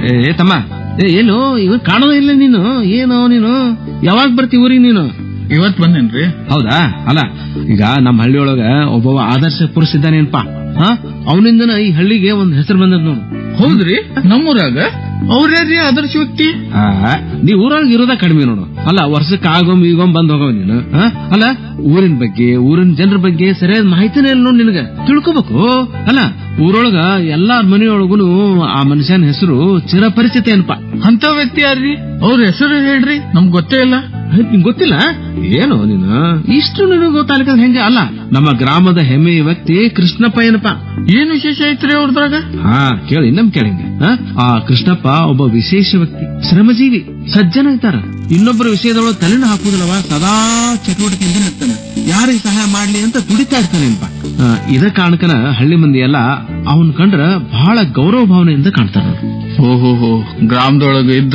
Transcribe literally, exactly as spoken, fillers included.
ಏ ತಮ್ಮ, ಏ ಏನು ಇವ್ ಕಾಣೋದೇ ಇಲ್ಲ ನೀನು? ಏನೋ ನೀನು ಯಾವಾಗ ಬರ್ತಿ ಊರಿಗೆ ನೀನು? ಇವತ್ ಬಂದೇನ್ರಿ. ಹೌದಾ? ಅಲ್ಲ, ಈಗ ನಮ್ಮ ಹಳ್ಳಿಯೊಳಗ ಒಬ್ಬ ಆದರ್ಶ ಪುರುಷ ಇದ್ದಾನೇನ್ಪಾ. ಹ ಅವನಿಂದನ ಈ ಹಳ್ಳಿಗೆ ಒಂದ್ ಹೆಸರು ಬಂದದ್ ನೋಡು. ಹೌದ್ರಿ? ನಮ್ಮೂರಾಗ ಅವ್ರ್ಯಾರ್ರಿ ಆದರ್ಶ ವ್ಯಕ್ತಿ? ನೀ ಊರೊಳಗೆ ಇರೋದ ಕಡಿಮೆ ನೋಡು. ಅಲ್ಲ, ವರ್ಷಕ್ಕೆ ಆಗೊಮ್ ಈಗೊಮ್ ಬಂದ್ ಹೋಗವ್ ನೀನು. ಅಲ್ಲ, ಊರಿನ ಬಗ್ಗೆ, ಊರಿನ ಜನರ ಬಗ್ಗೆ ಸರಿಯಾದ ಮಾಹಿತಿನೇ ಇಲ್ಲ ನೋಡ್ ನಿನಗ. ತಿಳ್ಕೊಬೇಕು. ಅಲ್ಲ, ಊರೊಳಗ ಎಲ್ಲಾರ ಮನೆಯೊಳಗುನು ಆ ಮನುಷ್ಯನ ಹೆಸರು ಚಿರಪರಿಚಿತ ಏನಪಾ. ಅಂತ ವ್ಯಕ್ತಿ ಯಾರ್ರಿ? ಅವ್ರ ಹೆಸರು ಹೇಳ್ರಿ, ನಮ್ಗ್ ಗೊತ್ತೇ ಇಲ್ಲ. ನಿಂಗ್ ಗೊತ್ತಿಲ್ಲ? ಏನು ನೀನು ಇಷ್ಟು ನಿನಗೆ ಗೊತ್ತಾಗ್ಲಿಕ್ಕ ಹೆಂಗ? ಅಲ್ಲ, ನಮ್ಮ ಗ್ರಾಮದ ಹೆಮ್ಮೆಯ ವ್ಯಕ್ತಿ ಕೃಷ್ಣಪ್ಪ ಏನಪ್ಪಾ. ಏನ್ ವಿಶೇಷ ಐತ್ರಿ ಅವ್ರದ್ರಾಗ? ಹಾ ಕೇಳಿ, ಇನ್ನೊಮ್ಮೆ ಕೇಳಿಂಗ. ಆ ಕೃಷ್ಣಪ್ಪ ಒಬ್ಬ ವಿಶೇಷ ವ್ಯಕ್ತಿ, ಶ್ರಮಜೀವಿ, ಸಜ್ಜನ ಇರ್ತಾರ. ಇನ್ನೊಬ್ಬರ ವಿಷಯದೊಳಗೆ ತಲೆನ ಹಾಕುದಿಲ್ಲವ, ಸದಾ ಚಟುವಟಿಕೆಯಿಂದ ಇರ್ತಾನೆ. ಯಾರಿಗೆ ಸಹಾಯ ಮಾಡ್ಲಿ ಅಂತ ದುಡಿತಾ ಇರ್ತಾನೆಪ್ಪ. ಇದ ಕಾರಣಕ್ಕನ ಹಳ್ಳಿ ಮಂದಿ ಎಲ್ಲ ಅವನ್ ಕಂಡ್ರ ಬಹಳ ಗೌರವ ಭಾವನೆಯಿಂದ ಕಾಣ್ತಾರ. ಓಹೋ, ಗ್ರಾಮದೊಳಗ ಇದ್ದ